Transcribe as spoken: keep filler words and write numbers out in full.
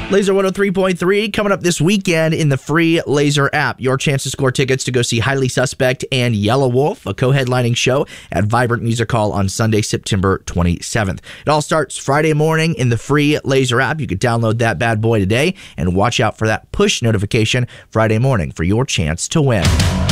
Laser one oh three point three coming up this weekend in the free Laser app. Your chance to score tickets to go see Highly Suspect and Yellow Wolf, a co-headlining show at Vibrant Music Hall on Sunday, September twenty-seventh. It all starts Friday morning in the free Laser app. You can download that bad boy today and watch out for that push notification Friday morning for your chance to win.